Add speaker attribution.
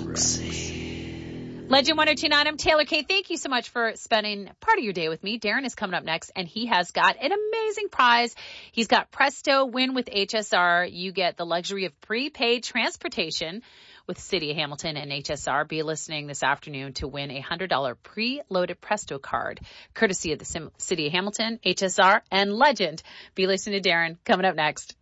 Speaker 1: Legend 1029, I'm Taylor Kay. Thank you so much for spending part of your day with me. Darren is coming up next, and he has got an amazing prize. He's got Presto Win with HSR. You get the luxury of prepaid transportation with City of Hamilton and HSR. Be listening this afternoon to win a $100 preloaded Presto card, courtesy of the City of Hamilton, HSR, and Legend. Be listening to Darren coming up next.